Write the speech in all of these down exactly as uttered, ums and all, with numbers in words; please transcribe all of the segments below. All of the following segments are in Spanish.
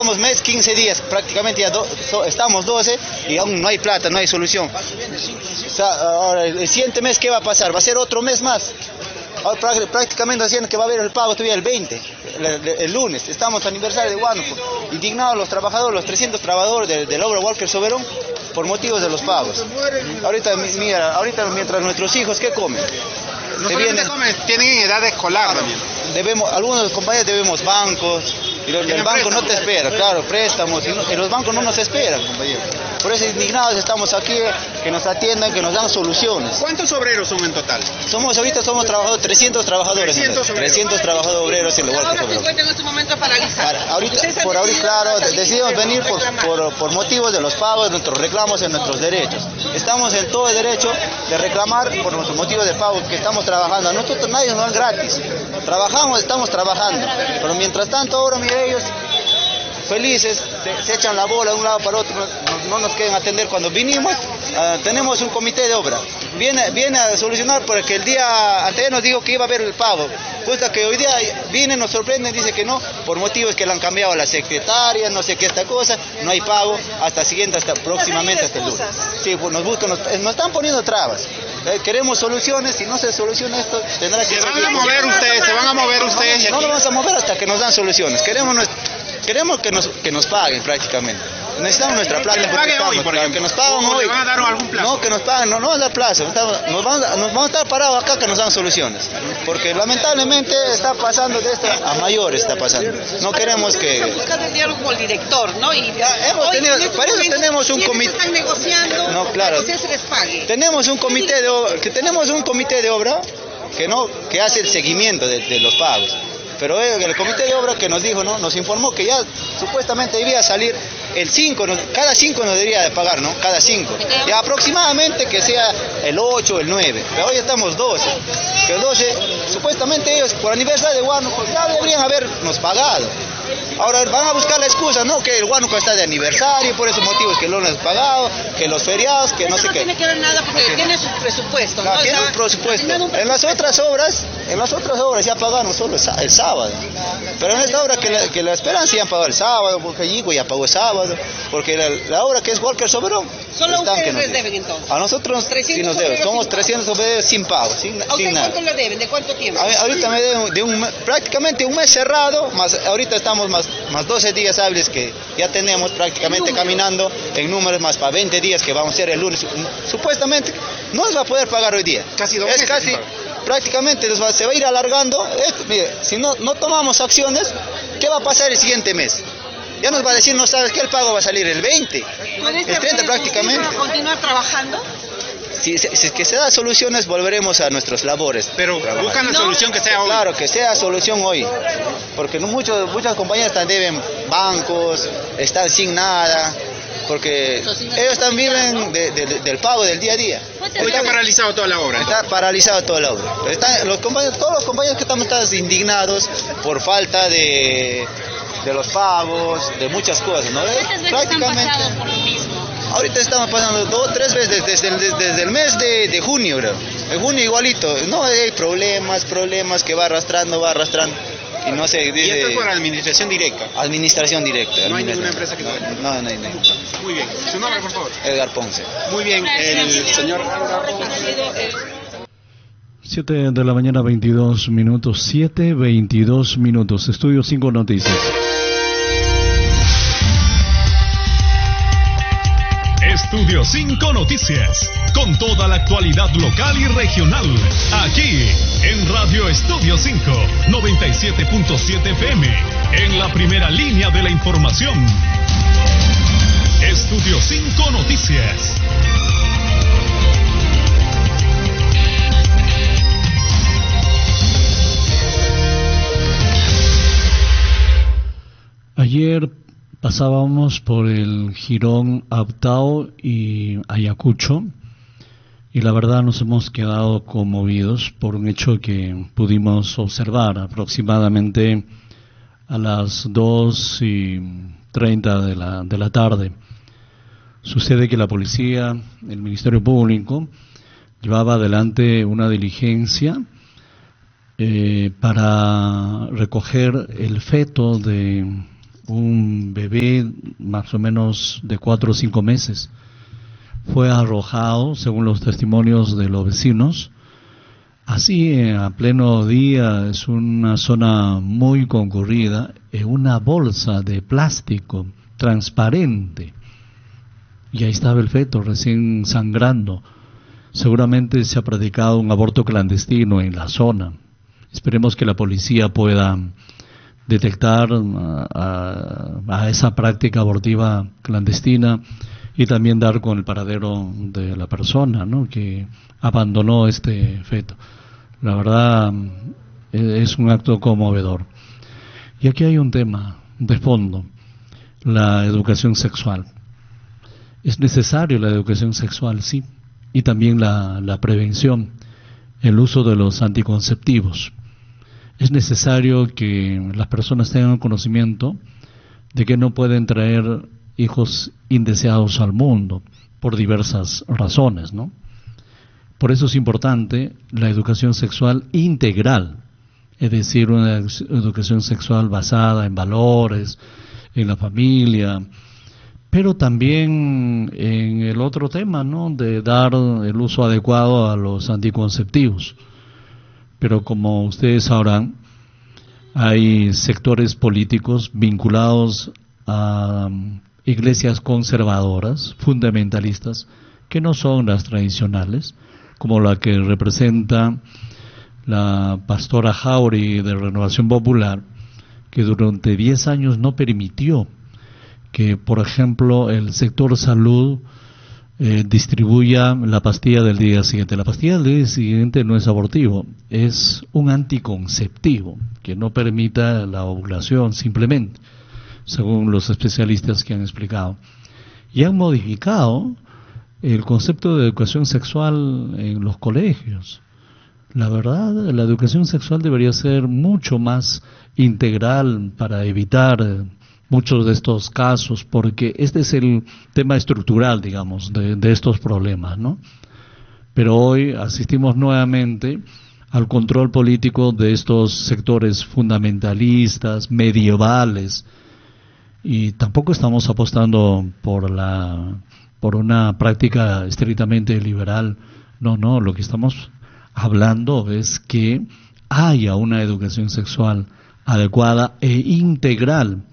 Estamos mes, quince días, prácticamente ya do, so, estamos doce y aún no hay plata, no hay solución. O sea, ahora, el siguiente mes, ¿qué va a pasar? Va a ser otro mes más. Ahora, prácticamente haciendo que va a haber el pago todavía el veinte, el, el, el lunes. Estamos aniversario de Huánuco. Indignados los trabajadores, los trescientos trabajadores de, de la obra Walker Soberón por motivos de los pagos. Ahorita, mira, ahorita mientras nuestros hijos, ¿qué comen? No se vienen, comen, tienen edad escolar también. Debemos, algunos compañeros debemos bancos, y los, el banco no te espera, claro, préstamos, y, no, y los bancos no nos esperan, compañeros. Por eso indignados estamos aquí, que nos atiendan, que nos dan soluciones. ¿Cuántos obreros son en total? Somos, ahorita somos trabajadores, trescientos trabajadores. trescientos, en, trescientos trabajadores obreros en el Walker Soberón. ¿La obra se encuentra en este momento paralizada? Ahorita, por ahorita, claro, decidimos venir por, por, por motivos de los pagos, de nuestros reclamos, en nuestros derechos. Estamos en todo el derecho de reclamar por nuestros motivos de pago, que estamos trabajando. A nosotros nadie nos da gratis. Trabajamos, estamos trabajando. Pero mientras tanto, ahora, mire, ellos felices, se, se echan la bola de un lado para otro, no, no nos quieren atender. Cuando vinimos, uh, tenemos un comité de obra, viene, viene a solucionar porque el día anterior nos dijo que iba a haber el pago, puesto que hoy día viene, nos sorprende, dice que no, por motivos que le han cambiado a la secretaria, no sé qué esta cosa, no hay pago, hasta siguiente, hasta próximamente, hasta el lunes. Sí, pues nos buscan, nos, nos están poniendo trabas. Eh, queremos soluciones, si no se soluciona esto, tendrá que... Se van a mover ustedes, se van a mover ustedes. No, no nos vamos a mover hasta que nos dan soluciones. Queremos Queremos que nos, que nos paguen prácticamente. Necesitamos nuestra plata. Que les pague hoy, por ejemplo. Que nos paguen hoy. ¿Le van a dar algún plazo? No, que nos paguen, no, no van a dar plazo. Nos vamos, a, nos vamos a estar parados acá que nos dan soluciones. Porque lamentablemente está pasando de esto a mayores, está pasando. No queremos que... Buscando el diálogo con el director, ¿no? Y ya, hemos hoy, tenido, para eso tenemos un comité... están negociando no, claro. para que se les pague. Tenemos un comité de obra, que tenemos un comité de obra que no, que hace el seguimiento de, de los pagos. Pero el comité de obra que nos dijo, ¿no? Nos informó que ya supuestamente debía salir el cinco, cada cinco nos debería de pagar, ¿no? Cada cinco. Y aproximadamente que sea el ocho, el nueve. Pero hoy estamos doce. Que el doce, supuestamente ellos por aniversario de Huánuco ya deberían habernos pagado. Ahora van a buscar la excusa, ¿no? Que el Huánuco está de aniversario, por esos motivos que no lo han pagado, que los feriados, que no sé no qué. No tiene que ver nada porque no tiene su presupuesto, ¿no? ¿no? Tiene un presupuesto. En las otras obras, en las otras obras ya pagaron solo el sábado. Pero en esta obra que la, que la esperanza ya han pagado el sábado, porque Yigo ya pagó el sábado, porque la, la obra que es Walker Soberón. Solo ustedes les deben entonces. A nosotros sí nos deben, somos trescientos obreros sin pago, sin, ¿A sin nada. ¿Cuánto le deben? ¿De cuánto tiempo? A, ahorita me deben de un, prácticamente un mes cerrado, más ahorita estamos más, más doce días hábiles que ya tenemos prácticamente caminando en números, más para veinte días que vamos a ser el lunes. Supuestamente no nos va a poder pagar hoy día. Casi dos es meses, casi, prácticamente va, se va a ir alargando. Esto, mire, si no, no tomamos acciones, ¿qué va a pasar el siguiente mes? Ya nos va a decir, no sabes que el pago va a salir el veinte, el treinta prácticamente. ¿Van a continuar trabajando? Si, si, si es que se da soluciones, volveremos a nuestras labores. Pero trabajar. Buscan la no, solución que sea hoy. Claro, que sea solución hoy. Porque no, muchos, muchas compañías también deben bancos, están sin nada. Porque ellos también viven de, de, de, del pago del día a día. Hoy está paralizado toda la obra. Está paralizado toda la obra. Están, los compañeros, todos los compañeros que estamos, están indignados por falta de, de los pagos, de muchas cosas, ¿no? Prácticamente. Han pasado por lo mismo? Ahorita estamos pasando dos, tres veces desde, desde, desde el mes de, de junio, bro. En junio igualito. No hay problemas, problemas que va arrastrando, va arrastrando. Y no sé. ¿Y esto es por administración directa? Administración directa. No hay ninguna empresa que no. No, no hay ninguna. Muy bien. ¿Su nombre, por favor? Edgar Ponce. Muy bien. El señor. siete de la mañana, veintidós minutos. siete, veintidós minutos. Estudio cinco Noticias. Estudio cinco Noticias, con toda la actualidad local y regional, aquí en Radio Estudio cinco, noventa y siete punto siete F M, en la primera línea de la información. Estudio cinco Noticias. Ayer pasábamos por el jirón Abtao y Ayacucho y la verdad nos hemos quedado conmovidos por un hecho que pudimos observar aproximadamente a las dos y treinta de la, de la tarde. Sucede que la policía, el Ministerio Público, llevaba adelante una diligencia eh, para recoger el feto de un bebé más o menos de cuatro o cinco meses. Fue arrojado, según los testimonios de los vecinos, así a pleno día, es una zona muy concurrida, en una bolsa de plástico transparente. Y ahí estaba el feto recién sangrando. Seguramente se ha practicado un aborto clandestino en la zona. Esperemos que la policía pueda detectar a, a, a esa práctica abortiva clandestina y también dar con el paradero de la persona, ¿no?, que abandonó este feto. La verdad es un acto conmovedor. Y aquí hay un tema de fondo, la educación sexual. Es necesario la educación sexual, sí, y también la, la prevención, el uso de los anticonceptivos. Es necesario que las personas tengan conocimiento de que no pueden traer hijos indeseados al mundo por diversas razones, ¿no? Por eso es importante la educación sexual integral, es decir, una educación sexual basada en valores, en la familia, pero también en el otro tema, ¿no?, de dar el uso adecuado a los anticonceptivos. Pero como ustedes sabrán, hay sectores políticos vinculados a iglesias conservadoras, fundamentalistas, que no son las tradicionales, como la que representa la pastora Jauregui de Renovación Popular, que durante diez años no permitió que, por ejemplo, el sector salud eh, distribuya la pastilla del día siguiente. La pastilla del día siguiente no es abortivo, es un anticonceptivo que no permita la ovulación simplemente, según los especialistas que han explicado. Y han modificado el concepto de educación sexual en los colegios. La verdad, la educación sexual debería ser mucho más integral para evitar muchos de estos casos, porque este es el tema estructural, digamos, de, de estos problemas, ¿no? Pero hoy asistimos nuevamente al control político de estos sectores fundamentalistas, medievales, y tampoco estamos apostando por la por una práctica estrictamente liberal. No, no, lo que estamos hablando es que haya una educación sexual adecuada e integral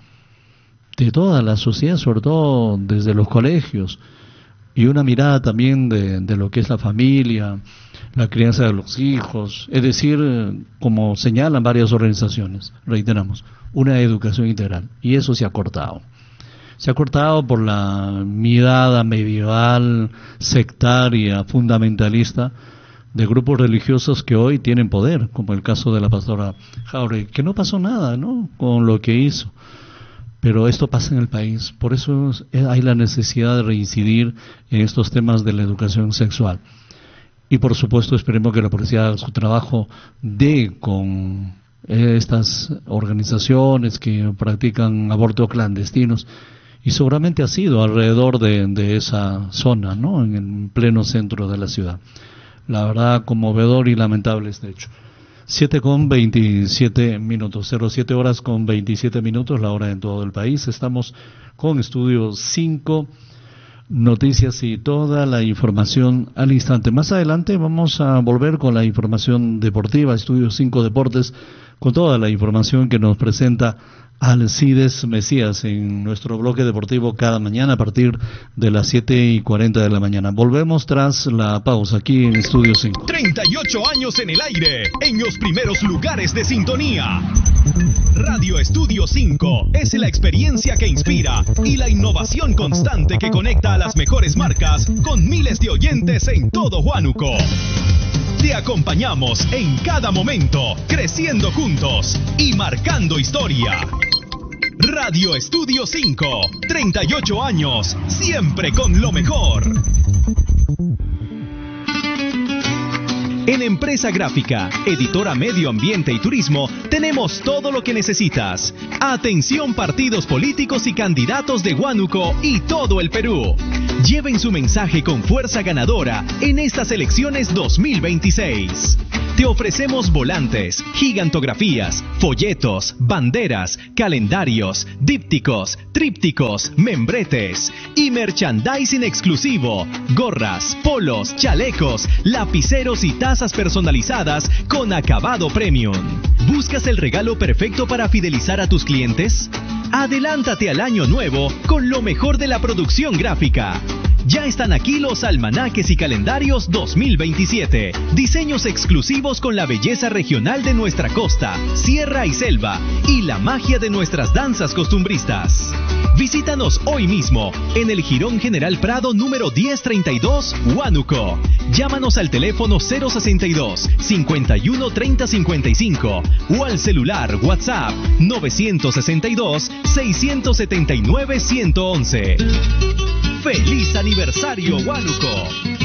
de toda la sociedad, sobre todo desde los colegios, y una mirada también de, de lo que es la familia, la crianza de los hijos, es decir, como señalan varias organizaciones, reiteramos, una educación integral, y eso se ha cortado. Se ha cortado por la mirada medieval, sectaria, fundamentalista, de grupos religiosos que hoy tienen poder, como el caso de la pastora Jauregui, que no pasó nada, ¿no?, con lo que hizo. Pero esto pasa en el país, por eso hay la necesidad de reincidir en estos temas de la educación sexual. Y por supuesto esperemos que la policía haga su trabajo de con estas organizaciones que practican abortos clandestinos, y seguramente ha sido alrededor de, de esa zona, ¿no?, en el pleno centro de la ciudad. La verdad, conmovedor y lamentable este hecho. siete con veintisiete minutos, cero siete horas con veintisiete minutos, la hora en todo el país. Estamos con Estudio cinco, noticias y toda la información al instante. Más adelante vamos a volver con la información deportiva, Estudio cinco Deportes, con toda la información que nos presenta Alcides Mesías en nuestro bloque deportivo cada mañana a partir de las siete y cuarenta de la mañana. Volvemos tras la pausa aquí en Estudio cinco. treinta y ocho años en el aire, en los primeros lugares de sintonía. Radio Estudio cinco es la experiencia que inspira y la innovación constante que conecta a las mejores marcas con miles de oyentes en todo Huánuco. Te acompañamos en cada momento, creciendo juntos y marcando historia. Radio Estudio cinco, treinta y ocho años, siempre con lo mejor. En Empresa Gráfica, editora Medio Ambiente y Turismo, tenemos todo lo que necesitas. Atención partidos políticos y candidatos de Huánuco y todo el Perú. Lleven su mensaje con fuerza ganadora en estas elecciones dos mil veintiséis. Te ofrecemos volantes, gigantografías, folletos, banderas, calendarios, dípticos, trípticos, membretes y merchandising exclusivo, gorras, polos, chalecos, lapiceros y tazas personalizadas con acabado premium. ¿Buscas el regalo perfecto para fidelizar a tus clientes? Adelántate al año nuevo con lo mejor de la producción gráfica. Ya están aquí los almanaques y calendarios dos mil veintisiete. Diseños exclusivos con la belleza regional de nuestra costa, sierra y selva y la magia de nuestras danzas costumbristas. Visítanos hoy mismo en el Jirón General Prado número diez treinta y dos, Huánuco. Llámanos al teléfono cero sesenta y dos, cincuenta y uno, treinta cincuenta y cinco o al celular WhatsApp novecientos sesenta y dos, seiscientos setenta y nueve, ciento once. ¡Feliz aniversario, Huánuco!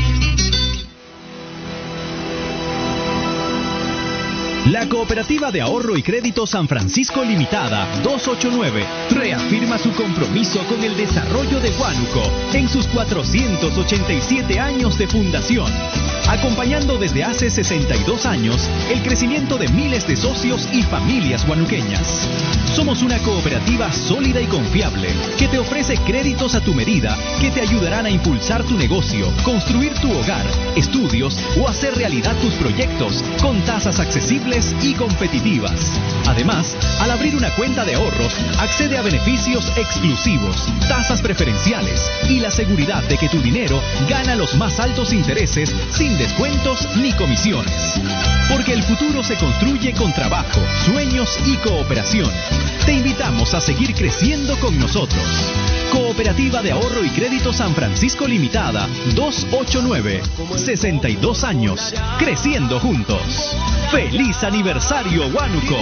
La Cooperativa de Ahorro y Crédito San Francisco Limitada doscientos ochenta y nueve reafirma su compromiso con el desarrollo de Huánuco en sus cuatrocientos ochenta y siete años de fundación, acompañando desde hace sesenta y dos años el crecimiento de miles de socios y familias huanuqueñas. Somos una cooperativa sólida y confiable que te ofrece créditos a tu medida que te ayudarán a impulsar tu negocio, construir tu hogar, estudios o hacer realidad tus proyectos con tasas accesibles y competitivas. Además, al abrir una cuenta de ahorros, accede a beneficios exclusivos, tasas preferenciales y la seguridad de que tu dinero gana los más altos intereses sin descuentos ni comisiones. Porque el futuro se construye con trabajo, sueños y cooperación. Te invitamos a seguir creciendo con nosotros. Cooperativa de Ahorro y Crédito San Francisco Limitada doscientos ochenta y nueve. sesenta y dos años. Creciendo juntos. ¡Feliz aniversario, Huánuco!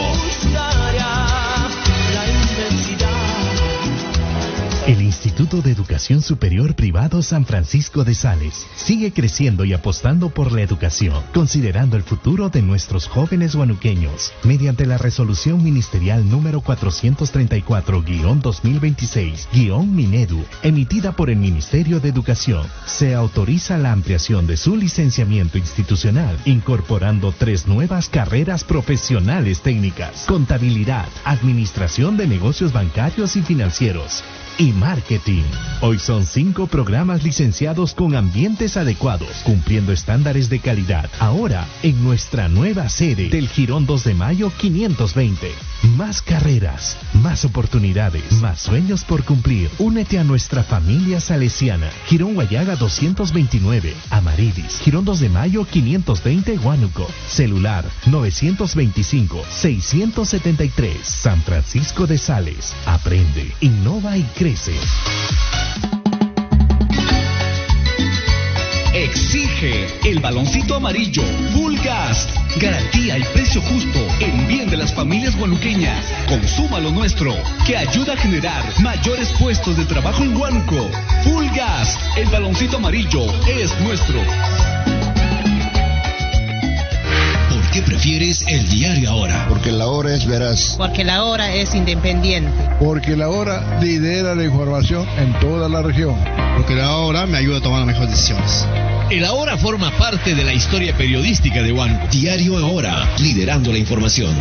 El Instituto de Educación Superior Privado San Francisco de Sales sigue creciendo y apostando por la educación, considerando el futuro de nuestros jóvenes huanuqueños. Mediante la resolución ministerial número cuatrocientos treinta y cuatro guión dos mil veintiséis guión Minedu, emitida por el Ministerio de Educación, se autoriza la ampliación de su licenciamiento institucional, incorporando tres nuevas carreras profesionales técnicas: contabilidad, administración de negocios bancarios y financieros, y marketing. Hoy son cinco programas licenciados con ambientes adecuados, cumpliendo estándares de calidad. Ahora, en nuestra nueva sede del Jirón dos de Mayo quinientos veinte. Más carreras, más oportunidades, más sueños por cumplir. Únete a nuestra familia salesiana. Jirón Guayaga doscientos veintinueve, Amaridis. Jirón dos de Mayo quinientos veinte, Huánuco. Celular novecientos veinticinco, seiscientos setenta y tres. San Francisco de Sales. Aprende, innova y crece. Exige el baloncito amarillo Full Gas. Garantía y precio justo en bien de las familias huanuqueñas. Consuma lo nuestro, que ayuda a generar mayores puestos de trabajo en Huánuco. Full Gas, el baloncito amarillo es nuestro. ¿Por qué prefieres el diario Ahora? Porque la Hora es veraz. Porque la Hora es independiente. Porque la Hora lidera la información en toda la región. Porque la Hora me ayuda a tomar las mejores decisiones. El Ahora forma parte de la historia periodística de Huánuco. Diario Ahora, liderando la información.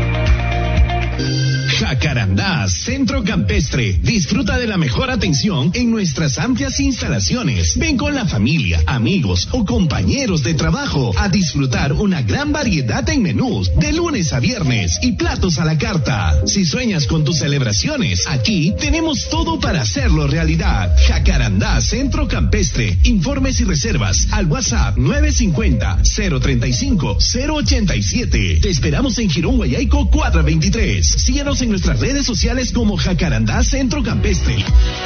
Jacarandá, Centro Campestre. Disfruta de la mejor atención en nuestras amplias instalaciones. Ven con la familia, amigos o compañeros de trabajo a disfrutar una gran variedad en menús de lunes a viernes y platos a la carta. Si sueñas con tus celebraciones, aquí tenemos todo para hacerlo realidad. Jacarandá, Centro Campestre. Informes y reservas al WhatsApp nueve cincuenta, cero treinta y cinco, cero ochenta y siete. Te esperamos en Jirón Guayaico cuatrocientos veintitrés. Síguenos en nuestras redes sociales como Jacarandá Centro Campestre.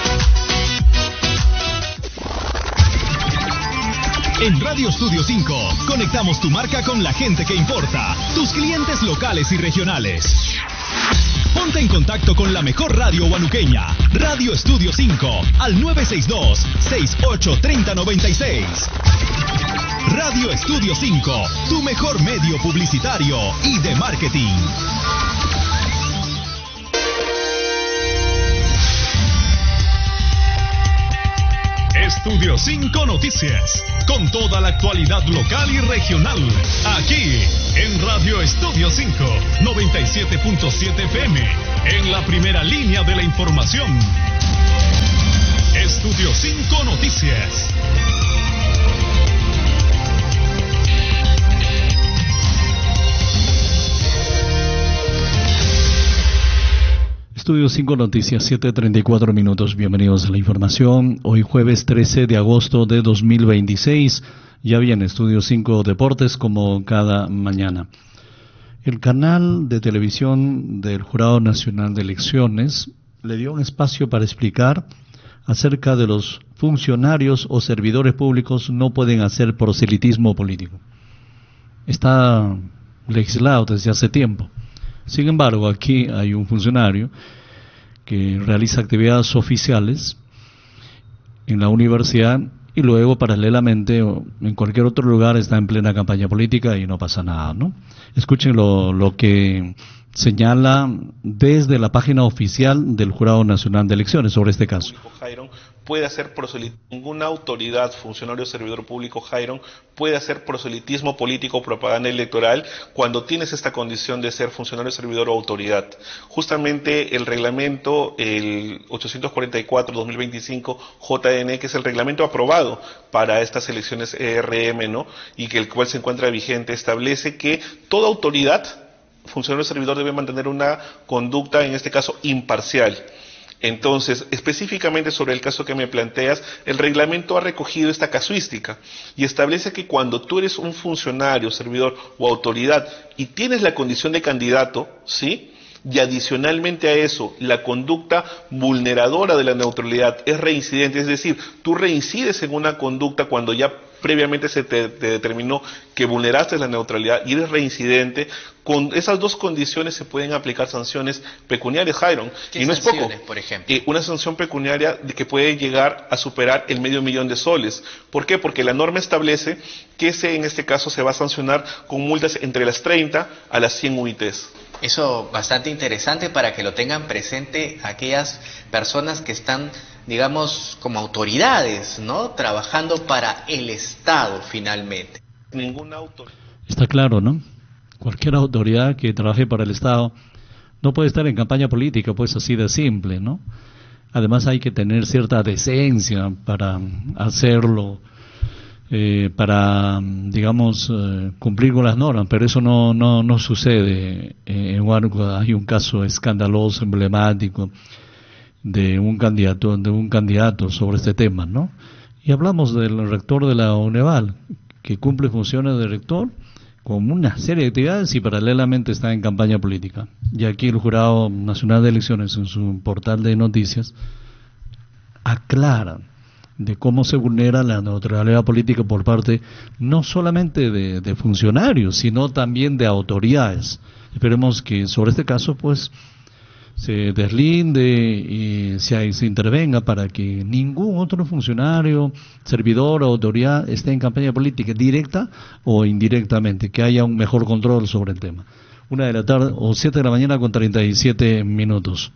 En Radio Estudio cinco, conectamos tu marca con la gente que importa, tus clientes locales y regionales. Ponte en contacto con la mejor radio huanuqueña, Radio Estudio cinco, al nueve seis dos, seis ocho tres cero, nueve seis. Radio Estudio cinco, tu mejor medio publicitario y de marketing. Estudio cinco Noticias, con toda la actualidad local y regional, aquí en Radio Estudio cinco, noventa y siete punto siete F M, en la primera línea de la información. Estudio cinco Noticias. Estudio cinco Noticias, siete treinta y cuatro minutos. Bienvenidos a la información. Hoy jueves trece de agosto de dos mil veintiséis. Ya viene Estudio cinco Deportes como cada mañana. El canal de televisión del Jurado Nacional de Elecciones le dio un espacio para explicar acerca de los funcionarios o servidores públicos no pueden hacer proselitismo político. Está legislado desde hace tiempo. Sin embargo, aquí hay un funcionario que realiza actividades oficiales en la universidad y luego paralelamente o en cualquier otro lugar está en plena campaña política y no pasa nada, ¿no? Escuchen lo, lo que señala desde la página oficial del Jurado Nacional de Elecciones sobre este caso. Puede hacer proselitismo, ninguna autoridad, funcionario o servidor público, Jairon, puede hacer proselitismo político o propaganda electoral cuando tienes esta condición de ser funcionario, servidor o autoridad. Justamente el reglamento, el ochocientos cuarenta y cuatro guión dos mil veinticinco J N, que es el reglamento aprobado para estas elecciones E R M, ¿no? Y que el cual se encuentra vigente, establece que toda autoridad, funcionario o servidor, debe mantener una conducta, en este caso, imparcial. Entonces, específicamente sobre el caso que me planteas, el reglamento ha recogido esta casuística y establece que cuando tú eres un funcionario, servidor o autoridad y tienes la condición de candidato, ¿sí?, y adicionalmente a eso, la conducta vulneradora de la neutralidad es reincidente, es decir, tú reincides en una conducta cuando ya previamente se te, te determinó que vulneraste la neutralidad y eres reincidente, con esas dos condiciones se pueden aplicar sanciones pecuniarias, Jairon. ¿Qué y no sanciones, es poco, por ejemplo? Eh, una sanción pecuniaria de que puede llegar a superar el medio millón de soles. ¿Por qué? Porque la norma establece que se, en este caso se va a sancionar con multas entre las treinta a las cien U I Ts. Eso bastante interesante para que lo tengan presente aquellas personas que están, digamos, como autoridades, ¿no? Trabajando para el Estado, finalmente. Ninguna autoridad. Está claro, ¿no? Cualquier autoridad que trabaje para el Estado no puede estar en campaña política, pues así de simple, ¿no? Además hay que tener cierta decencia para hacerlo. Eh, para, digamos, eh, cumplir con las normas, pero eso no no no sucede. Eh, en Huánuco hay un caso escandaloso, emblemático, de un candidato de un candidato sobre este tema, ¿no? Y hablamos del rector de la UNEVAL, que cumple funciones de rector con una serie de actividades y paralelamente está en campaña política. Y aquí el Jurado Nacional de Elecciones, en su portal de noticias, aclara de cómo se vulnera la neutralidad política por parte no solamente de, de funcionarios, sino también de autoridades. Esperemos que sobre este caso pues se deslinde y se, se intervenga para que ningún otro funcionario, servidor o autoridad esté en campaña política directa o indirectamente, que haya un mejor control sobre el tema. Una de la tarde o siete de la mañana con treinta y siete minutos.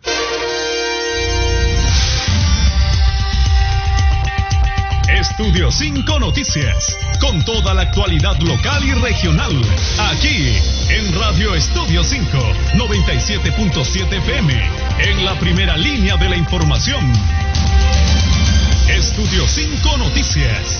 Estudio cinco Noticias, con toda la actualidad local y regional, aquí en Radio Estudio cinco, noventa y siete punto siete F M, en la primera línea de la información. Estudio cinco Noticias.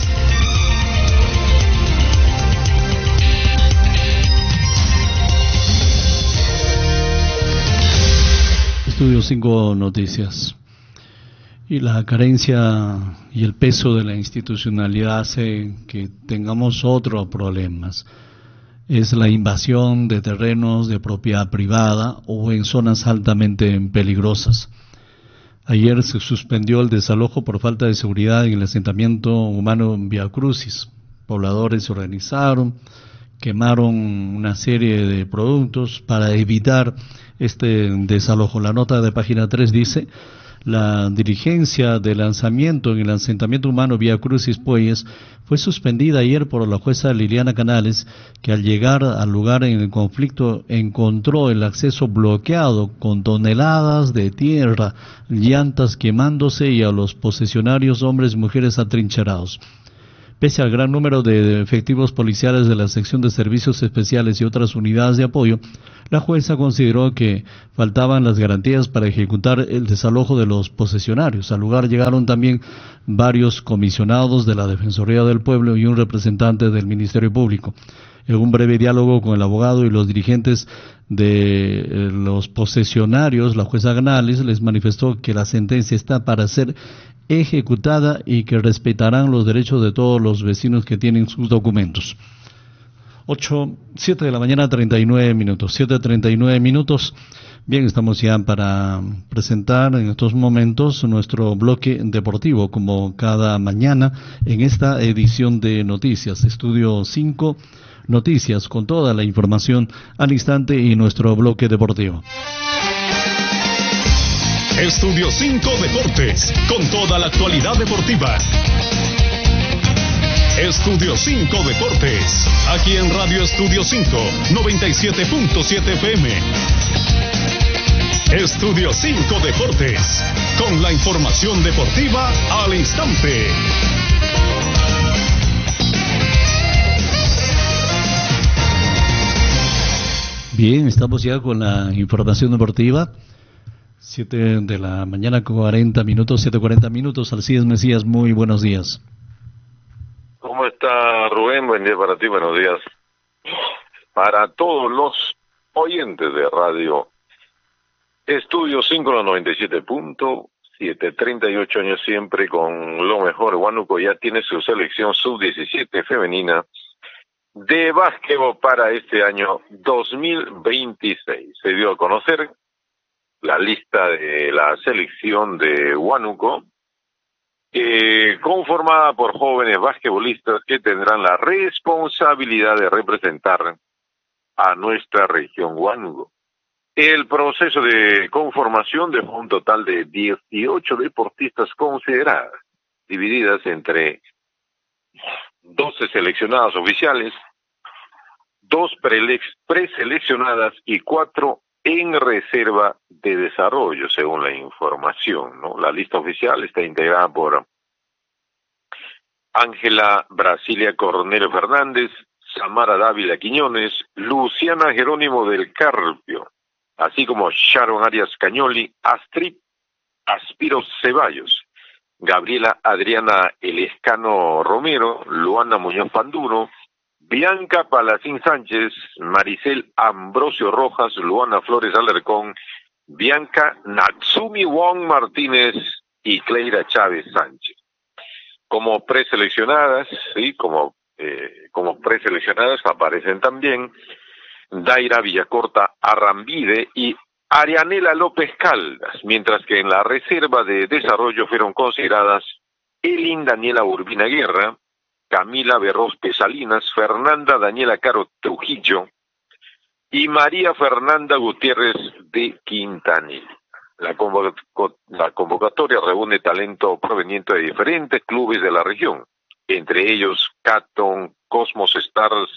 Estudio cinco Noticias. Y la carencia y el peso de la institucionalidad hace que tengamos otros problemas. Es la invasión de terrenos de propiedad privada o en zonas altamente peligrosas. Ayer se suspendió el desalojo por falta de seguridad en el asentamiento humano en Vía Crucis. Pobladores se organizaron, quemaron una serie de productos para evitar este desalojo. La nota de página tres dice: La diligencia de lanzamiento en el asentamiento humano Vía Crucis Pueyes fue suspendida ayer por la jueza Liliana Canales, que al llegar al lugar en el conflicto encontró el acceso bloqueado con toneladas de tierra, llantas quemándose y a los posesionarios hombres y mujeres atrincherados. Pese al gran número de efectivos policiales de la sección de servicios especiales y otras unidades de apoyo, la jueza consideró que faltaban las garantías para ejecutar el desalojo de los posesionarios. Al lugar llegaron también varios comisionados de la Defensoría del Pueblo y un representante del Ministerio Público. En un breve diálogo con el abogado y los dirigentes de los posesionarios, la jueza Canales les manifestó que la sentencia está para ser ejecutada y que respetarán los derechos de todos los vecinos que tienen sus documentos. ocho, siete de la mañana, treinta y nueve minutos, siete treinta y nueve minutos. Bien, estamos ya para presentar en estos momentos nuestro bloque deportivo, como cada mañana en esta edición de Noticias, Estudio cinco Noticias, con toda la información al instante y nuestro bloque deportivo. Estudio cinco Deportes, con toda la actualidad deportiva. Estudio cinco Deportes, aquí en Radio Estudio cinco, noventa y siete punto siete F M. Estudio cinco Deportes, con la información deportiva al instante. Bien, estamos ya con la información deportiva. siete de la mañana, cuarenta minutos, siete cuarenta minutos. Alcides Mesías, muy buenos días. ¿Cómo está, Rubén? Buen día para ti, buenos días para todos los oyentes de Radio Estudio cinco, la noventa y siete punto siete, treinta y ocho años siempre con lo mejor. Huánuco ya tiene su selección sub diecisiete femenina de básquetbol para este año dos mil veintiséis. Se dio a conocer la lista de la selección de Huánuco, eh, conformada por jóvenes basquetbolistas que tendrán la responsabilidad de representar a nuestra región Huánuco. El proceso de conformación dejó un total de dieciocho deportistas consideradas, divididas entre doce seleccionadas oficiales, dos preseleccionadas y cuatro en reserva de desarrollo, según la información, ¿no? La lista oficial está integrada por Ángela Brasilia Cornelio Fernández, Samara Dávila Quiñones, Luciana Jerónimo del Carpio, así como Sharon Arias Cañoli, Astrid Aspiro Ceballos, Gabriela Adriana Elescano Romero, Luana Muñoz Panduro, Bianca Palacín Sánchez, Maricel Ambrosio Rojas, Luana Flores Alarcón, Bianca Natsumi Wong Martínez y Cleira Chávez Sánchez. Como preseleccionadas, sí, como, eh, como preseleccionadas aparecen también Daira Villacorta Arrambide y Arianela López Caldas, mientras que en la reserva de desarrollo fueron consideradas Elin Daniela Urbina Guerra, Camila Berrospe Salinas, Fernanda Daniela Caro Trujillo y María Fernanda Gutiérrez de Quintanilla. La, convoc- la convocatoria reúne talento proveniente de diferentes clubes de la región, entre ellos Caton, Cosmos Stars,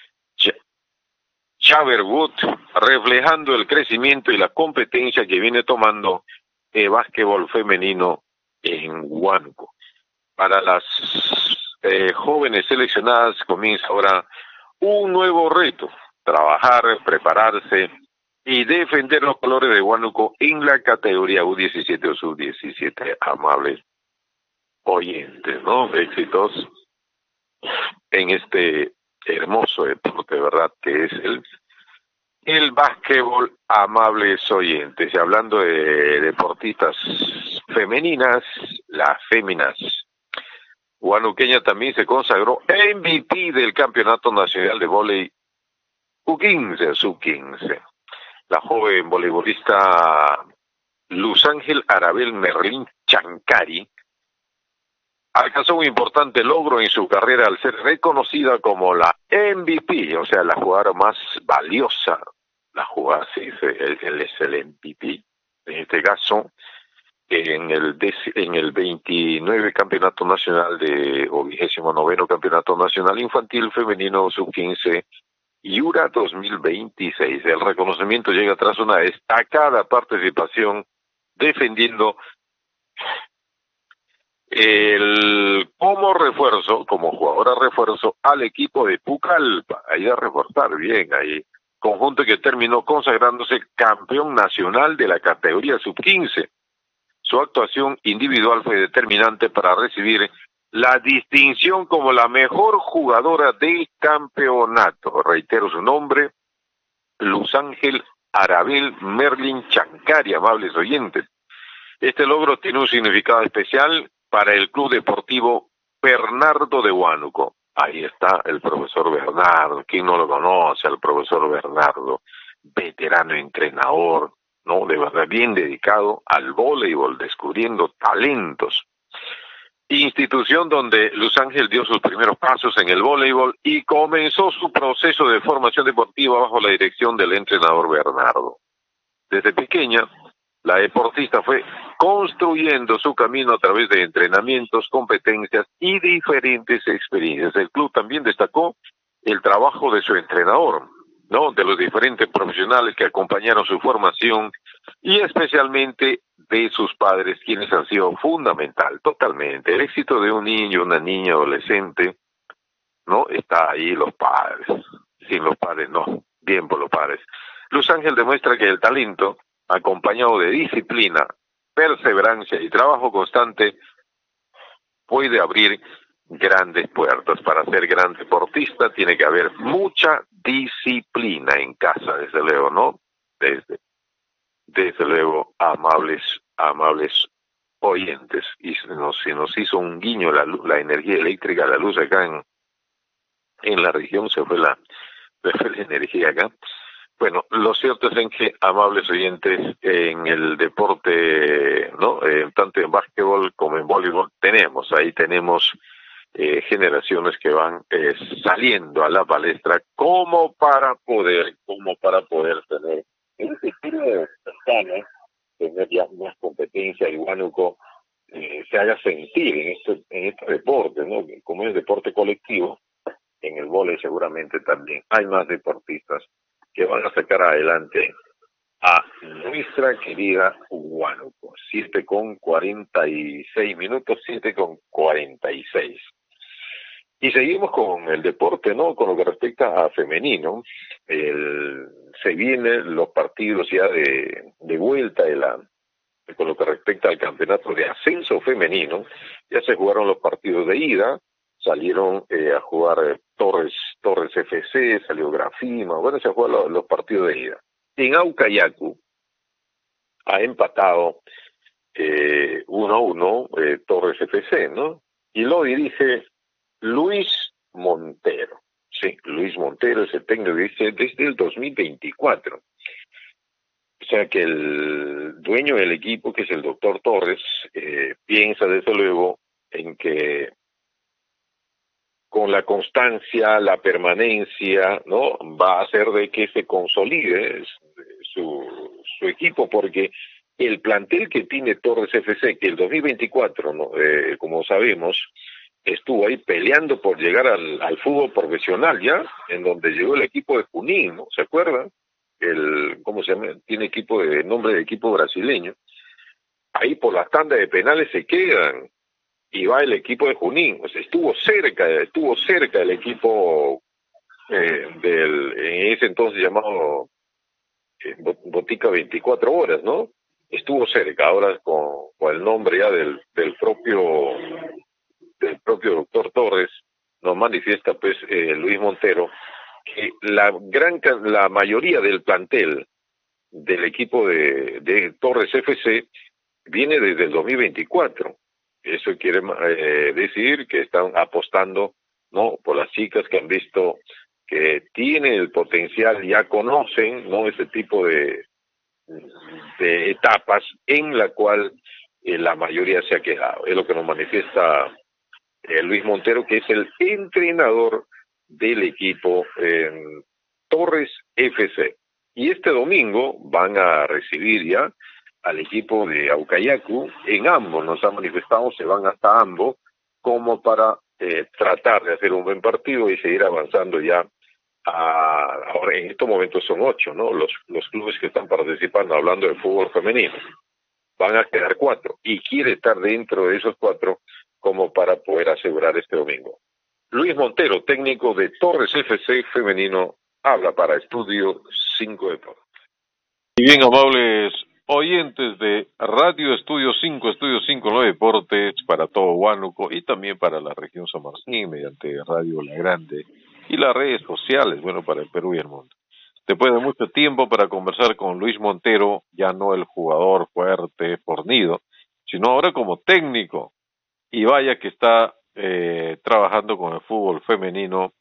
Chaverwood, reflejando el crecimiento y la competencia que viene tomando el básquetbol femenino en Huánuco. Para las eh, jóvenes seleccionadas comienza ahora un nuevo reto: trabajar, prepararse y defender los colores de Huánuco en la categoría U diecisiete o sub diecisiete, amables oyentes, ¿no? Éxitos en este hermoso deporte, ¿verdad? Que es el, el básquetbol, amables oyentes. Y hablando de deportistas femeninas, las féminas huanuqueña también se consagró M V P del Campeonato Nacional de Vóley U quince, sub quince. La joven voleibolista Luz Ángel Arabel Merlín Chancari alcanzó un importante logro en su carrera al ser reconocida como la M V P, o sea, la jugadora más valiosa. La jugadora, sí, él es el M V P, en este caso, en el dec- en el veintinueve Campeonato Nacional de, o vigésimo noveno Campeonato Nacional Infantil Femenino sub quince Yura dos mil veintiséis. El reconocimiento llega tras una destacada participación defendiendo el como refuerzo, como jugadora refuerzo al equipo de Pucallpa. Ahí a reforzar bien, ahí. Conjunto que terminó consagrándose campeón nacional de la categoría sub quince. Su actuación individual fue determinante para recibir la distinción como la mejor jugadora del campeonato. Reitero su nombre, Luz Ángel Arabel Merlin Chancari, amables oyentes. Este logro tiene un significado especial para el Club Deportivo Bernardo de Huánuco. Ahí está el profesor Bernardo. ¿Quién no lo conoce al profesor Bernardo? Veterano entrenador, ¿no? De verdad, bien dedicado al voleibol, descubriendo talentos. Institución donde Luz Ángel dio sus primeros pasos en el voleibol y comenzó su proceso de formación deportiva bajo la dirección del entrenador Bernardo. Desde pequeña, la deportista fue construyendo su camino a través de entrenamientos, competencias y diferentes experiencias. El club también destacó el trabajo de su entrenador, ¿no? De los diferentes profesionales que acompañaron su formación y especialmente de sus padres, quienes han sido fundamental, totalmente. El éxito de un niño, una niña, adolescente, ¿no? Está ahí los padres. Sin los padres, no. Bien por los padres. Luz Ángel demuestra que el talento, acompañado de disciplina, perseverancia y trabajo constante, puede abrir grandes puertas. Para ser gran deportista tiene que haber mucha disciplina en casa, desde luego, ¿no? Desde, desde luego, amables, amables oyentes. Y se nos, se nos hizo un guiño la luz, la energía eléctrica, la luz acá en, en la región, se fue la, se fue la energía acá. Bueno, lo cierto es en que, amables oyentes, en el deporte, ¿no? Eh, tanto en básquetbol como en voleibol, tenemos, ahí tenemos eh, generaciones que van eh, saliendo a la palestra como para poder, como para poder tener ese tiro de ventana, tener ya más competencia y Huánuco eh, se haga sentir en este, en este deporte, ¿no? Como es deporte colectivo, en el vóley seguramente también hay más deportistas que van a sacar adelante a nuestra querida Huánuco. siete con cuarenta y seis minutos, siete con cuarenta y seis. Y seguimos con el deporte, ¿no? Con lo que respecta a femenino, el, se vienen los partidos ya de, de vuelta de la, con lo que respecta al campeonato de ascenso femenino. Ya se jugaron los partidos de ida, salieron eh, a jugar eh, Torres, Torres F C, salió Grafima, bueno, se jugaron los, los partidos de ida. En Aucayacu ha empatado eh, uno a uno eh, Torres F C, ¿no? Y lo dirige Luis Montero. Sí, Luis Montero es el técnico desde, desde el dos mil veinticuatro. O sea que el dueño del equipo, que es el doctor Torres, eh, piensa desde luego en que con la constancia, la permanencia, ¿no? Va a hacer de que se consolide su, su equipo, porque el plantel que tiene Torres F C, que el dos mil veinticuatro, ¿no? eh, como sabemos, estuvo ahí peleando por llegar al, al fútbol profesional ya, en donde llegó el equipo de Junín, ¿no? ¿Se acuerdan? El, ¿cómo se llama? Tiene equipo de nombre de equipo brasileño. Ahí por las tandas de penales se quedan y va el equipo de Junín. O sea, estuvo cerca, estuvo cerca el equipo eh, del, en ese entonces llamado eh, Botica veinticuatro horas, ¿no? Estuvo cerca, ahora con, con el nombre ya del, del propio del propio doctor Torres, nos manifiesta pues eh, Luis Montero que la gran la mayoría del plantel del equipo de, de Torres F C viene desde el dos mil veinticuatro. Eso quiere eh, decir que están apostando, ¿no? Por las chicas que han visto que tienen el potencial, ya conocen, ¿no? Ese tipo de, de etapas en la cual eh, la mayoría se ha quedado. Es lo que nos manifiesta eh, Luis Montero, que es el entrenador del equipo eh, Torres F C. Y este domingo van a recibir ya al equipo de Aucayacu. En ambos nos han manifestado, se van hasta ambos, como para eh, tratar de hacer un buen partido y seguir avanzando ya. A, ahora en estos momentos son ocho, ¿no? Los, los clubes que están participando, hablando de fútbol femenino. Van a quedar cuatro y quiere estar dentro de esos cuatro como para poder asegurar este domingo. Luis Montero, técnico de Torres F C femenino, habla para Estudio cinco Deportes. Y bien, amables oyentes de Radio Estudio cinco, Estudio cinco Los Deportes, para todo Huánuco y también para la región San Martín, mediante Radio La Grande y las redes sociales, bueno, para el Perú y el mundo. Después de mucho tiempo para conversar con Luis Montero, ya no el jugador fuerte, fornido, sino ahora como técnico. Y vaya que está eh, trabajando con el fútbol femenino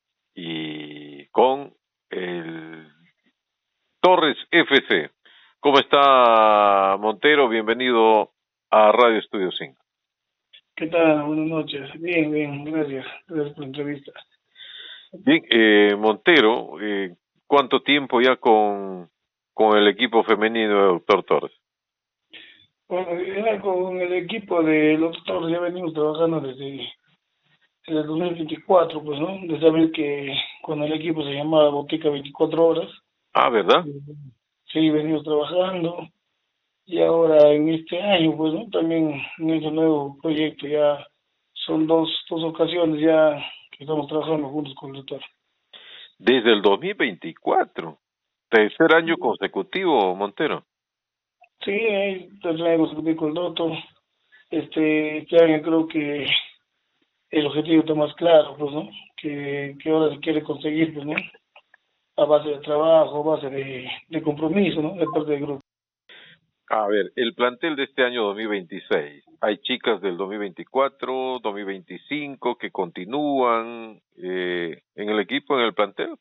y con el Torres F C. ¿Cómo está, Montero? Bienvenido a Radio Estudio cinco. ¿Qué tal? Buenas noches. Bien, bien, gracias. Gracias por la entrevista. Bien, eh, Montero, eh, ¿cuánto tiempo ya con, con el equipo femenino de Doctor Torres? Bueno, ya con el equipo de los Torres ya venimos trabajando desde, desde el dos mil veinticuatro, pues, ¿no? De saber que cuando el equipo se llamaba Botica veinticuatro horas. Ah, ¿verdad? Sí, venimos trabajando. Y ahora en este año, pues, ¿no? También en este nuevo proyecto ya son dos, dos ocasiones ya que estamos trabajando juntos con el doctor. Desde el dos mil veinticuatro, tercer año consecutivo, Montero. Sí, hay tercer año consecutivo con el doctor. Este, este año creo que el objetivo está más claro, pues, ¿no? Que, que ahora se quiere conseguir, pues, ¿no? A base de trabajo, a base de, de compromiso, ¿no? De parte del grupo. A ver, el plantel de este año dos mil veintiséis, hay chicas del dos mil veinticuatro, dos mil veinticinco que continúan eh, en el equipo, en el plantel.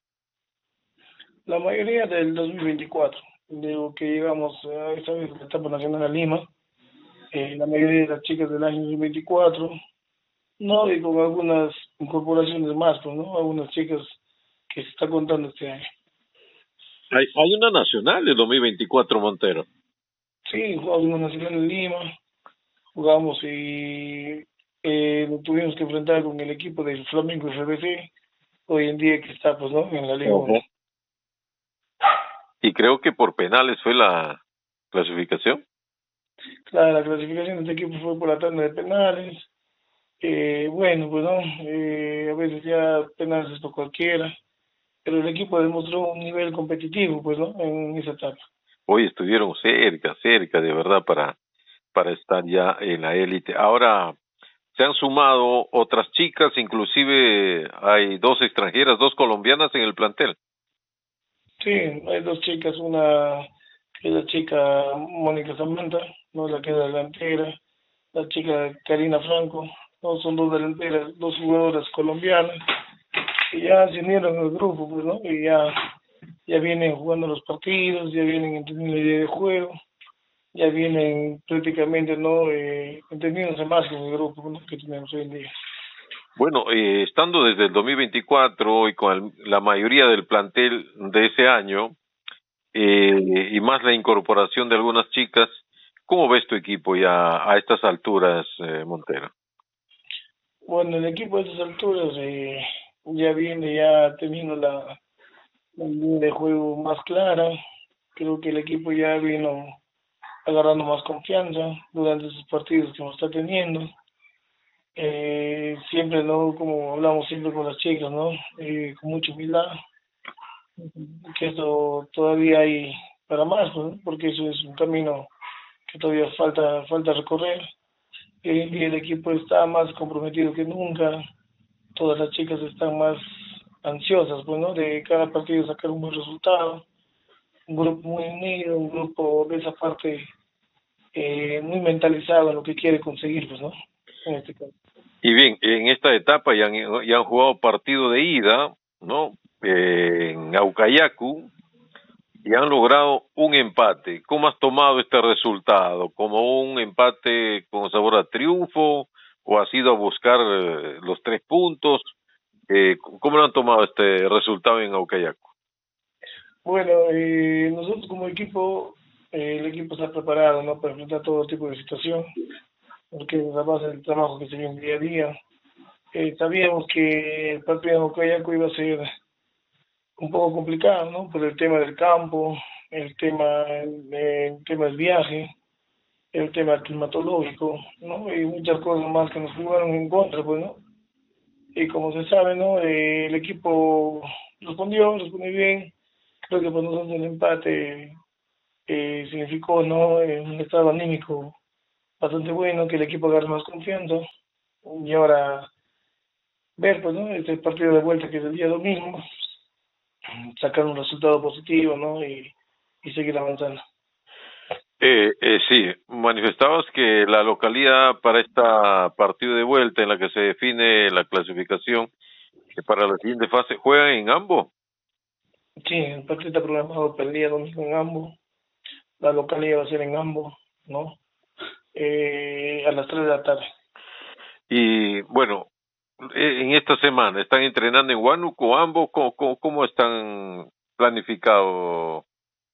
La mayoría del dos mil veinticuatro, digo que llegamos a esta vez la etapa nacional a Lima, eh, la mayoría de las chicas del año dos mil veinticuatro, no, y con algunas incorporaciones más, pues, ¿no? Algunas chicas que se está contando este año. Hay, hay una nacional del dos mil veinticuatro, Montero. Sí, jugamos una nacional en Lima, jugamos y eh, nos tuvimos que enfrentar con el equipo del Flamengo F B C, hoy en día que está, pues, ¿no? En la Liga uno. Y creo que por penales fue la clasificación. Claro, la clasificación de este equipo fue por la tanda de penales. Eh, bueno, pues no, eh, a veces ya penales es por cualquiera, pero el equipo demostró un nivel competitivo, pues, ¿no? En esa etapa. Hoy estuvieron cerca, cerca de verdad para, para estar ya en la élite. Ahora se han sumado otras chicas, inclusive hay dos extranjeras, dos colombianas en el plantel. Sí, hay dos chicas, una que es la chica Mónica Samantha, no la que es delantera, la chica Karina Franco, no, son dos delanteras, dos jugadoras colombianas, y ya se unieron al grupo, pues, ¿no? Y ya, ya vienen jugando los partidos, ya vienen entendiendo la idea de juego, ya vienen prácticamente, ¿no? Eh, entendiéndose más con el grupo, ¿no? Que tenemos hoy en día. Bueno, eh, estando desde el dos mil veinticuatro y con el, la mayoría del plantel de ese año, eh, y más la incorporación de algunas chicas, ¿cómo ves tu equipo ya a estas alturas, eh, Montero? Bueno, el equipo a estas alturas eh, ya viene ya teniendo la, la línea de juego más clara. Creo que el equipo ya vino agarrando más confianza durante esos partidos que nos está teniendo. Eh, siempre, ¿no? Como hablamos siempre con las chicas, ¿no? Eh, con mucha humildad, que esto todavía hay para más, ¿no? Porque eso es un camino que todavía falta falta recorrer. Y el equipo está más comprometido que nunca, todas las chicas están más ansiosas, pues, ¿no? De cada partido sacar un buen resultado, un grupo muy unido, un grupo de esa parte eh, muy mentalizado en lo que quiere conseguir, pues, ¿no? En este caso. Y bien, en esta etapa ya han, ya han jugado partido de ida, ¿no? Eh, en Aucayacu, y han logrado un empate. ¿Cómo has tomado este resultado? ¿Como un empate con sabor a triunfo? ¿O has ido a buscar eh, los tres puntos? Eh, ¿Cómo lo han tomado este resultado en Aucayacu? Bueno, eh, nosotros como equipo eh, el equipo está preparado, ¿no?, para enfrentar todo tipo de situación, porque es la base del trabajo que se viene día a día. Eh, sabíamos que el partido en Ocayaco iba a ser un poco complicado, ¿no?, por el tema del campo, el tema, el, el tema del viaje, el tema climatológico, ¿no?, y muchas cosas más que nos jugaron en contra, pues, ¿no? Y como se sabe, ¿no?, eh, el equipo respondió, respondió bien. Creo que para nosotros el empate eh, significó, ¿no?, eh, un estado anímico bastante bueno, que el equipo agarre más confianza. Y ahora ver, pues, ¿no?, este partido de vuelta que es el día domingo, sacar un resultado positivo, ¿no?, y, y seguir avanzando. Eh, eh, sí, manifestabas que la localidad para esta partido de vuelta en la que se define la clasificación que para la siguiente fase juegan en Ambo. Sí, el partido está programado para el día domingo en Ambo. La localidad va a ser en Ambo, ¿no? Eh, a las tres de la tarde. Y bueno, en esta semana están entrenando en Huánuco, Ambo, ¿cómo, cómo, cómo están planificados?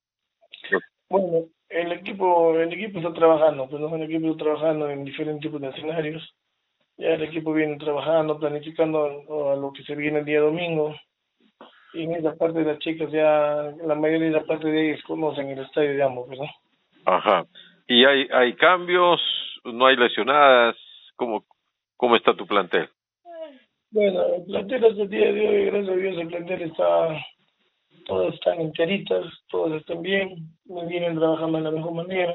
Bueno, el equipo, el equipo está trabajando, pues, ¿no? El equipo está trabajando en diferentes tipos de escenarios. Ya el equipo viene trabajando, planificando a, a lo que se viene el día domingo. Y en esa parte de las chicas ya, la mayoría de la parte de ellas conocen el estadio de Ambo, pues, ¿no? Ajá. ¿Y hay hay cambios? ¿No hay lesionadas? ¿Cómo, cómo está tu plantel? Bueno, el plantel hasta el día de hoy, gracias a Dios, el plantel está, todos están enteritas, todos están bien, vienen trabajando de la mejor manera,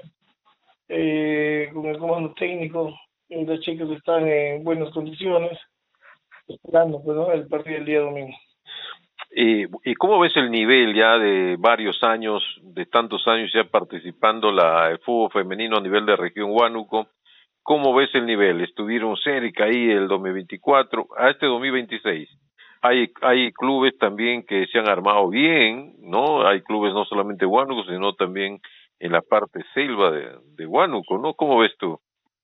eh, con el comando técnico, y las chicas están en buenas condiciones, esperando, pues, ¿no?, el partido del día domingo. ¿Y, ¿Y cómo ves el nivel ya de varios años, de tantos años ya participando la, el fútbol femenino a nivel de región Huánuco? ¿Cómo ves el nivel? Estuvieron cerca ahí el dos mil veinticuatro, a este dos mil veintiséis. Hay hay clubes también que se han armado bien, ¿no? Hay clubes no solamente Huánuco, sino también en la parte selva de, de Huánuco, ¿no? ¿Cómo ves tú?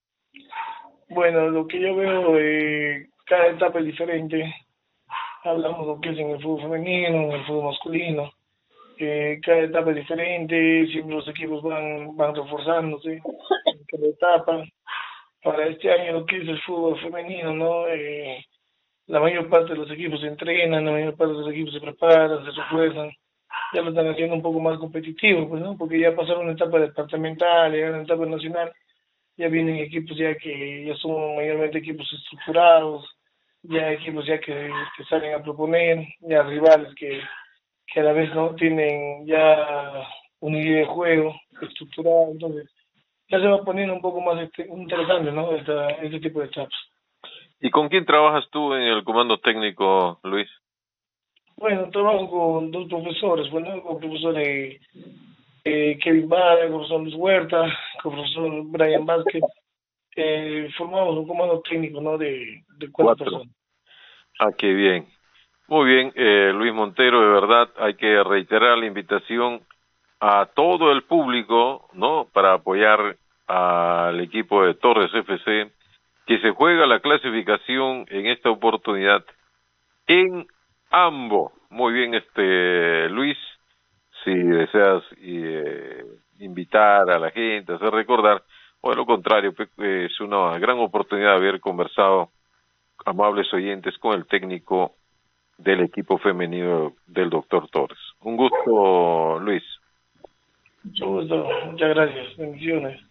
Bueno, lo que yo veo, eh, cada etapa es diferente. Hablamos de lo que es en el fútbol femenino, en el fútbol masculino. Eh, cada etapa es diferente, siempre los equipos van van reforzándose en cada etapa. Para este año lo que es el fútbol femenino, ¿no? Eh, la mayor parte de los equipos se entrenan, la mayor parte de los equipos se preparan, se refuerzan. Ya lo están haciendo un poco más competitivo, pues, ¿no? Porque ya pasaron una etapa departamental, ya una etapa nacional, ya vienen equipos ya que ya son mayormente equipos estructurados, ya equipos ya que, que salen a proponer, ya rivales que, que a la vez no tienen ya un idea de juego estructurado, entonces ya se va poniendo un poco más este, interesante, ¿no?, Esta, este tipo de etapas. ¿Y con quién trabajas tú en el comando técnico, Luis? Bueno, trabajo con dos profesores, bueno, con el profesor eh, eh, Kevin Vara, con el profesor Luis Huerta, con el profesor Brian Vázquez. Eh, formamos un comando técnico, ¿no?, de, de cuatro, cuatro personas. Ah, qué bien. Muy bien, eh, Luis Montero, de verdad hay que reiterar la invitación a todo el público, ¿no?, para apoyar al equipo de Torres F C, que se juega la clasificación en esta oportunidad en Ambo. Muy bien, este Luis, si deseas eh, invitar a la gente, hacer recordar, o de lo contrario, es una gran oportunidad de haber conversado, amables oyentes, con el técnico del equipo femenino del doctor Torres. Un gusto, Luis. Mucho gusto, muchas gracias, bendiciones.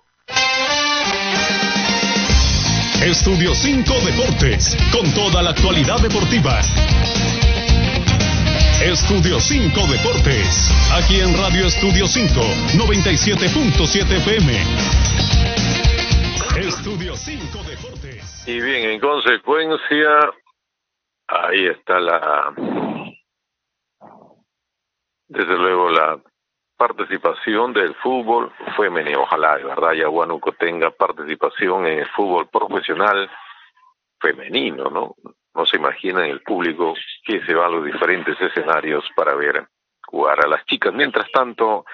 Estudio cinco Deportes, con toda la actualidad deportiva. Estudio cinco Deportes, aquí en Radio Estudio cinco, noventa y siete punto siete F M. Estudio cinco Deportes. Y bien, en consecuencia, ahí está la, desde luego la participación del fútbol femenino. Ojalá de verdad ya Huánuco tenga participación en el fútbol profesional femenino, ¿no? No se imaginan el público que se va a los diferentes escenarios para ver jugar a las chicas. Mientras tanto,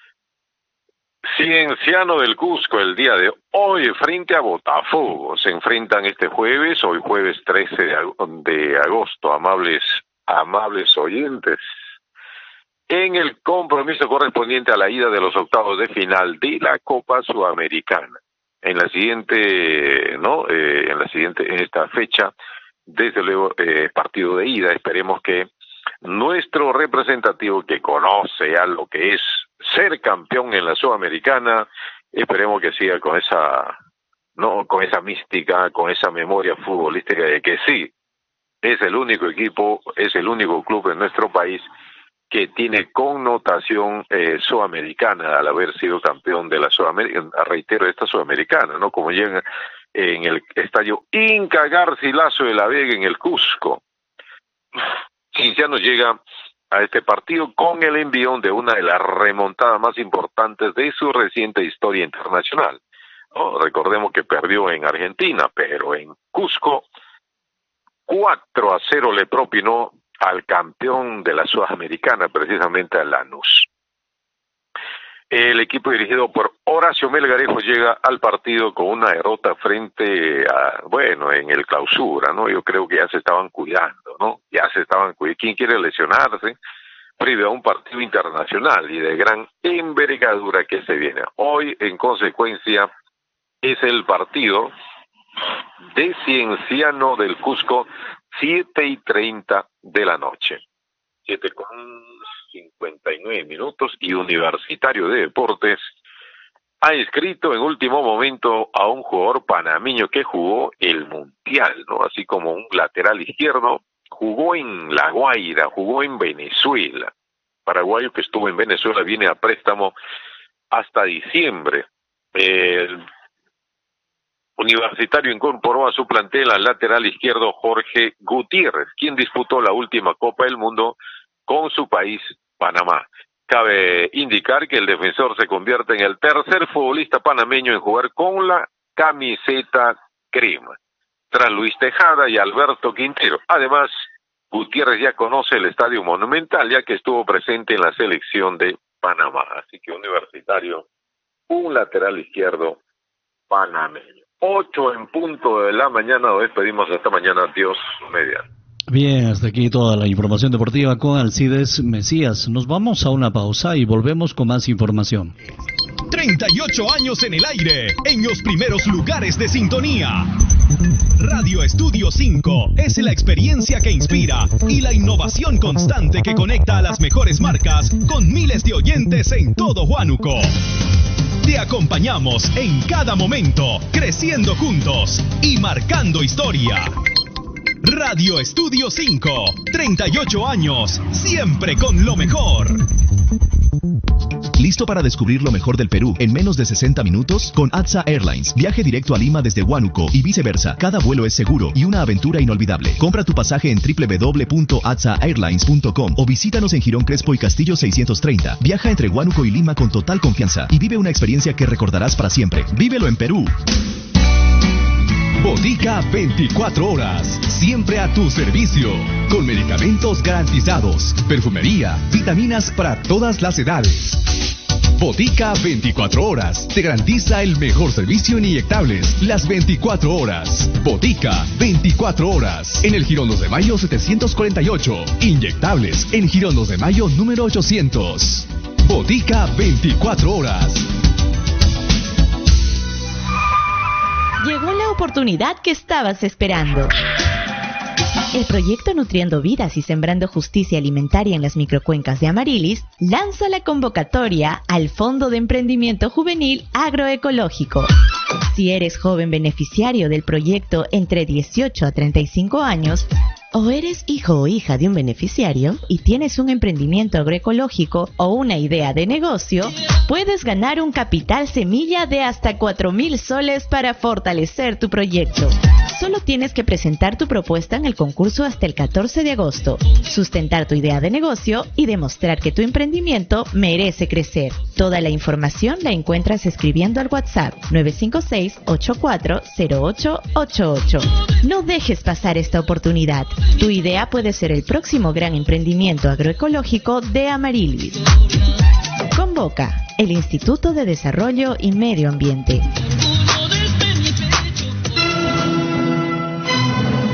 Cienciano del Cusco el día de hoy frente a Botafogo se enfrentan este jueves, hoy jueves trece de agosto, amables amables oyentes. en el compromiso correspondiente a la ida de los octavos de final de la Copa Sudamericana. En la siguiente, ¿no? Eh, en la siguiente, en esta fecha, desde luego, eh, partido de ida, esperemos que nuestro representativo que conoce ya lo que es ser campeón en la Sudamericana, esperemos que siga con esa, no, con esa mística, con esa memoria futbolística de que sí, es el único equipo, es el único club en nuestro país que tiene connotación eh, sudamericana al haber sido campeón de la Sudamericana, reitero, esta Sudamericana, ¿no? Como llega en el estadio Inca Garcilaso de la Vega en el Cusco. Cienciano llega a este partido con el envión de una de las remontadas más importantes de su reciente historia internacional. ¿No? Recordemos que perdió en Argentina, pero en Cusco cuatro a cero le propinó al campeón de la Sudamericana, precisamente a Lanús. El equipo dirigido por Horacio Melgarejo llega al partido con una derrota frente a, bueno, en el clausura, ¿no? Yo creo que ya se estaban cuidando, ¿no? Ya se estaban cuidando. ¿Quién quiere lesionarse? Previo a un partido internacional y de gran envergadura que se viene. Hoy, en consecuencia, es el partido de Cienciano del Cusco, siete y treinta de la noche. siete con cincuenta y nueve minutos, y Universitario de Deportes ha inscrito en último momento a un jugador panameño que jugó el Mundial, ¿no? Así como un lateral izquierdo, jugó en La Guaira, jugó en Venezuela. Paraguayo que estuvo en Venezuela viene a préstamo hasta diciembre. El Universitario incorporó a su plantel al lateral izquierdo Jorge Gutiérrez, quien disputó la última Copa del Mundo con su país, Panamá. Cabe indicar que el defensor se convierte en el tercer futbolista panameño en jugar con la camiseta crema, tras Luis Tejada y Alberto Quintero. Además, Gutiérrez ya conoce el Estadio Monumental, ya que estuvo presente en la selección de Panamá. Así que Universitario, un lateral izquierdo panameño. Ocho en punto de la mañana, nos despedimos hasta mañana, Dios mediante. Bien, hasta aquí toda la información deportiva con Alcides Mesías. Nos vamos a una pausa y volvemos con más información. treinta y ocho años en el aire, en los primeros lugares de sintonía. Radio Estudio cinco es la experiencia que inspira y la innovación constante que conecta a las mejores marcas con miles de oyentes en todo Huánuco. Te acompañamos en cada momento, creciendo juntos y marcando historia. Radio Estudio cinco, treinta y ocho años, siempre con lo mejor. ¿Listo para descubrir lo mejor del Perú en menos de sesenta minutos? Con A T S A Airlines. Viaje directo a Lima desde Huánuco y viceversa. Cada vuelo es seguro y una aventura inolvidable. Compra tu pasaje en doble u doble u doble u punto a t s a airlines punto com o visítanos en Girón Crespo y Castillo seiscientos treinta. Viaja entre Huánuco y Lima con total confianza y vive una experiencia que recordarás para siempre. ¡Vívelo en Perú! Botica veinticuatro horas, siempre a tu servicio, con medicamentos garantizados, perfumería, vitaminas para todas las edades. Botica veinticuatro horas, te garantiza el mejor servicio en inyectables, las veinticuatro horas. Botica veinticuatro horas, en el Girón dos de Mayo setecientos cuarenta y ocho, inyectables en Girón dos de Mayo número ochocientos. Botica veinticuatro horas. Llegó la oportunidad que estabas esperando. El proyecto Nutriendo Vidas y Sembrando Justicia Alimentaria en las Microcuencas de Amarilis lanza la convocatoria al Fondo de Emprendimiento Juvenil Agroecológico. Si eres joven beneficiario del proyecto entre dieciocho a treinta y cinco años, o eres hijo o hija de un beneficiario y tienes un emprendimiento agroecológico o una idea de negocio, puedes ganar un capital semilla de hasta cuatro mil soles para fortalecer tu proyecto. Solo tienes que presentar tu propuesta en el concurso hasta el catorce de agosto, sustentar tu idea de negocio y demostrar que tu emprendimiento merece crecer. Toda la información la encuentras escribiendo al WhatsApp nueve cinco seis, ocho cuatro cero ocho ocho ocho. No dejes pasar esta oportunidad. Tu idea puede ser el próximo gran emprendimiento agroecológico de Amarilis. Convoca el Instituto de Desarrollo y Medio Ambiente.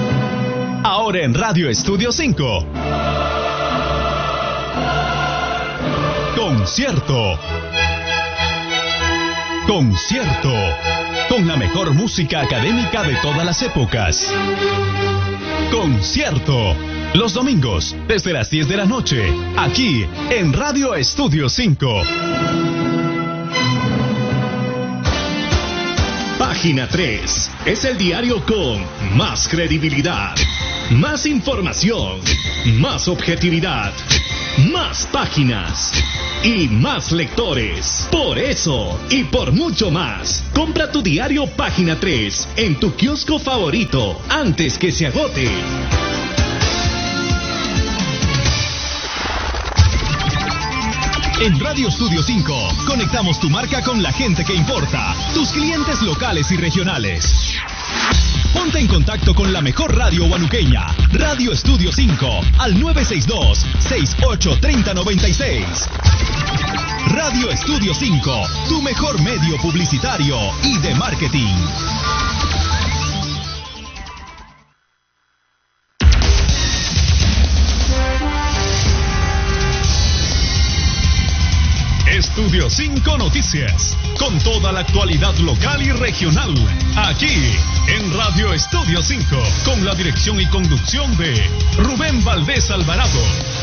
Ahora en Radio Estudio cinco. Concierto. Concierto. Con la mejor música académica de todas las épocas. Concierto. Los domingos, desde las diez de la noche, aquí en Radio Estudio cinco. Página tres es el diario con más credibilidad, más información, más objetividad, más páginas y más lectores. Por eso y por mucho más, compra tu diario Página tres en tu kiosco favorito antes que se agote. En Radio Estudio cinco, conectamos tu marca con la gente que importa, tus clientes locales y regionales. Ponte en contacto con la mejor radio huanuqueña, Radio Estudio cinco, al nueve seis dos, seis ocho tres cero nueve seis. Radio Estudio cinco, tu mejor medio publicitario y de marketing. Estudio cinco Noticias, con toda la actualidad local y regional, aquí en Radio Estudio cinco, con la dirección y conducción de Rubén Valdés Alvarado.